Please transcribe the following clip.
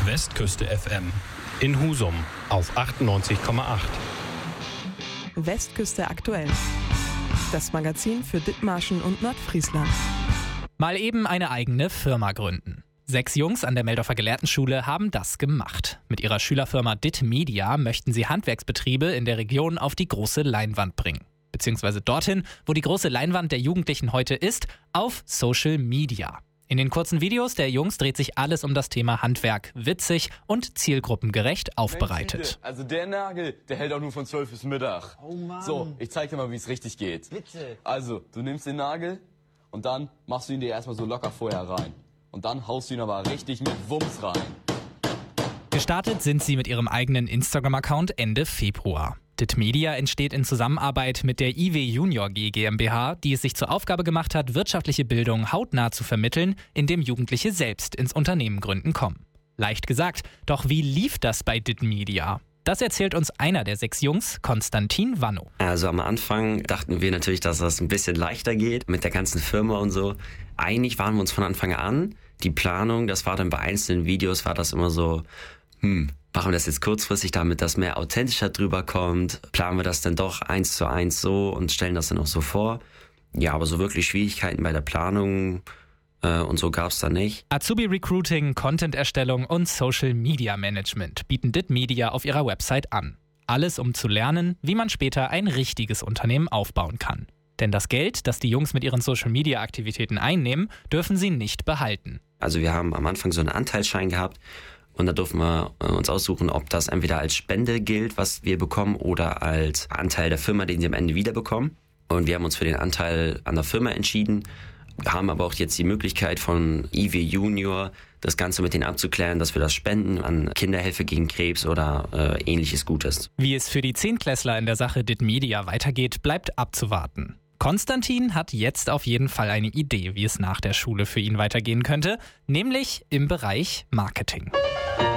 Westküste FM in Husum auf 98,8. Westküste aktuell. Das Magazin für Dithmarschen und Nordfriesland. Mal eben eine eigene Firma gründen. 6 Jungs an der Meldorfer Gelehrtenschule haben das gemacht. Mit ihrer Schülerfirma DIT Media möchten sie Handwerksbetriebe in der Region auf die große Leinwand bringen. Beziehungsweise dorthin, wo die große Leinwand der Jugendlichen heute ist, auf Social Media. In den kurzen Videos der Jungs dreht sich alles um das Thema Handwerk, witzig und zielgruppengerecht aufbereitet. Also der Nagel, der hält auch nur von 12 bis Mittag. Oh Mann. So, ich zeig dir mal, wie es richtig geht. Bitte. Also, du nimmst den Nagel und dann machst du ihn dir erstmal so locker vorher rein. Und dann haust du ihn aber richtig mit Wumms rein. Gestartet sind sie mit ihrem eigenen Instagram-Account Ende Februar. DIT Media entsteht in Zusammenarbeit mit der IW Junior G GmbH, die es sich zur Aufgabe gemacht hat, wirtschaftliche Bildung hautnah zu vermitteln, indem Jugendliche selbst ins Unternehmen gründen kommen. Leicht gesagt, doch wie lief das bei DIT Media? Das erzählt uns einer der 6 Jungs, Konstantin Wanno. Also am Anfang dachten wir natürlich, dass das ein bisschen leichter geht mit der ganzen Firma und so. Eigentlich waren wir uns von Anfang an. Die Planung, das war dann bei einzelnen Videos, war das immer so, machen wir das jetzt kurzfristig, damit das mehr authentischer drüber kommt? Planen wir das dann doch 1:1 so und stellen das dann auch so vor? Ja, aber so wirklich Schwierigkeiten bei der Planung und so gab es da nicht. Azubi-Recruiting, Content-Erstellung und Social-Media-Management bieten DIT Media auf ihrer Website an. Alles, um zu lernen, wie man später ein richtiges Unternehmen aufbauen kann. Denn das Geld, das die Jungs mit ihren Social-Media-Aktivitäten einnehmen, dürfen sie nicht behalten. Also wir haben am Anfang so einen Anteilsschein gehabt und da durften wir uns aussuchen, ob das entweder als Spende gilt, was wir bekommen, oder als Anteil der Firma, den sie am Ende wiederbekommen. Und wir haben uns für den Anteil an der Firma entschieden. Wir haben aber auch jetzt die Möglichkeit von IW Junior, das Ganze mit denen abzuklären, dass wir das spenden an Kinderhilfe gegen Krebs oder ähnliches Gutes. Wie es für die Zehntklässler in der Sache DIT Media weitergeht, bleibt abzuwarten. Konstantin hat jetzt auf jeden Fall eine Idee, wie es nach der Schule für ihn weitergehen könnte, nämlich im Bereich Marketing.